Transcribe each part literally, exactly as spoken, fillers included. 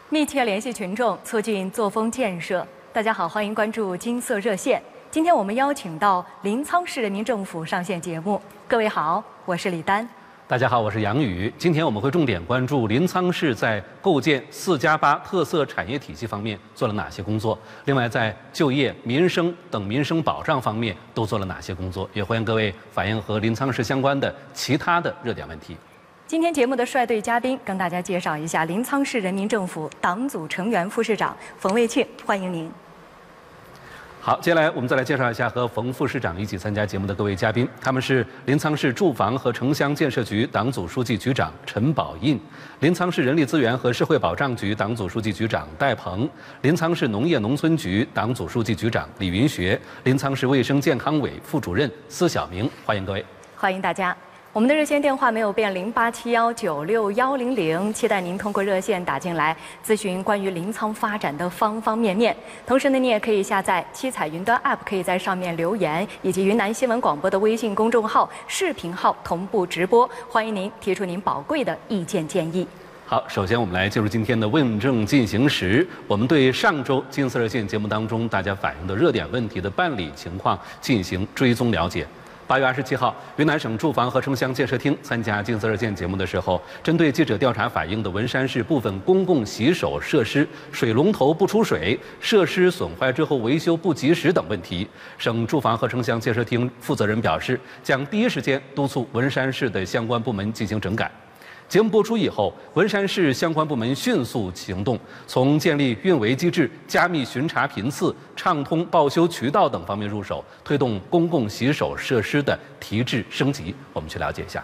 密切联系群众，促进作风建设。大家好，欢迎关注金色热线。今天我们邀请到临沧市人民政府上线节目。各位好，我是李丹。 大家好，我是杨宇。今天我们会重点关注临沧市在构建四加八特色产业体系方面做了哪些工作，另外在就业、民生等民生保障方面都做了哪些工作，也欢迎各位反映和临沧市相关的其他的热点问题。 今天节目的率队嘉宾，跟大家介绍一下临沧市人民政府党组成员副市长冯卫庆，欢迎您。 好，接下来我们再来介绍一下和冯副市长一起参加节目的各位嘉宾，他们是临沧市住房和城乡建设局党组书记局长陈宝印，临沧市人力资源和社会保障局党组书记局长戴鹏，临沧市农业农村局党组书记局长李云学，临沧市卫生健康委副主任司晓明，欢迎各位。 欢迎大家。我们的热线电话没有变，零八七幺九六幺零零，期待您通过热线打进来咨询关于临沧发展的方方面面。同时呢，你也可以下载七彩云端 App， 可以在上面留言，以及云南新闻广播的微信公众号、视频号同步直播，欢迎您提出您宝贵的意见建议。 好，首先我们来进入今天的问政进行时，我们对上周金色热线节目当中大家反映的热点问题的办理情况进行追踪了解。八月二十七号，云南省住房和城乡建设厅参加金色热线节目的时候，针对记者调查反映的文山市部分公共洗手设施水龙头不出水、设施损坏之后维修不及时等问题，省住房和城乡建设厅负责人表示，将第一时间督促文山市的相关部门进行整改。节目播出以后，文山市相关部门迅速行动，从建立运维机制、加密巡查频次、畅通报修渠道等方面入手，推动公共洗手设施的提质升级。我们去了解一下。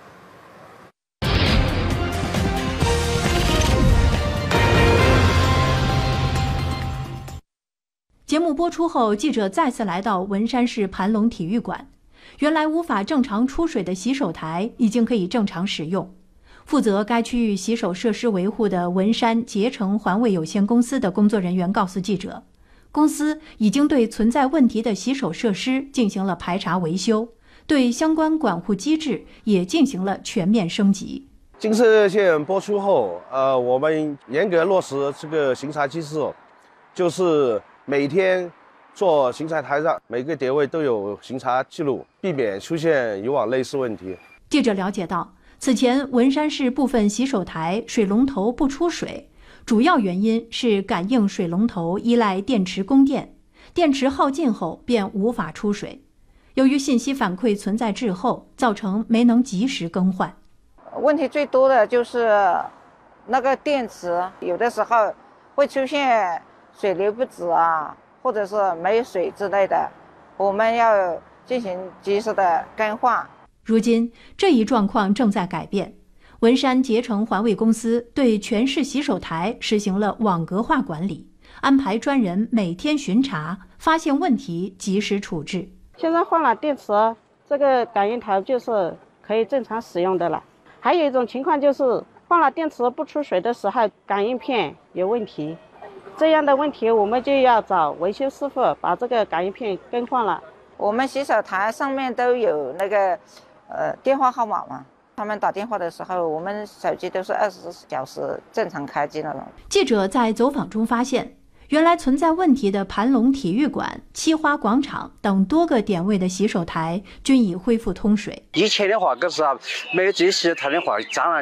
节目播出后，记者再次来到文山市盘龙体育馆，原来无法正常出水的洗手台已经可以正常使用。负责该区域洗手设施维护的文山捷成环卫有限公司的工作人员告诉记者，公司已经对存在问题的洗手设施进行了排查维修，对相关管护机制也进行了全面升级。 金色热线播出后，呃，我们严格落实这个巡查机制，就是每天做巡查台上每个点位都有巡查记录，避免出现以往类似问题。 记者了解到，此前文山市部分洗手台水龙头不出水，主要原因是感应水龙头依赖电池供电，电池耗尽后便无法出水。由于信息反馈存在滞后，造成没能及时更换。 问题最多的就是那个电池，有的时候会出现水流不止啊，或者是没有水之类的，我们要进行及时的更换。 如今这一状况正在改变，文山捷成环卫公司对全市洗手台实行了网格化管理，安排专人每天巡查，发现问题及时处置。 现在换了电池，这个感应台就是可以正常使用的了。还有一种情况就是换了电池不出水的时候，感应片有问题，这样的问题我们就要找维修师傅把这个感应片更换了。 我们洗手台上面都有那个呃，电话号码嘛，他们打电话的时候，我们手机都是二十四小时正常开机那种。 记者在走访中发现，原来存在问题的盘龙体育馆、七花广场等多个点位的洗手台均已恢复通水。 以前的话，可是啊，没有这些洗手台的话，蟑螂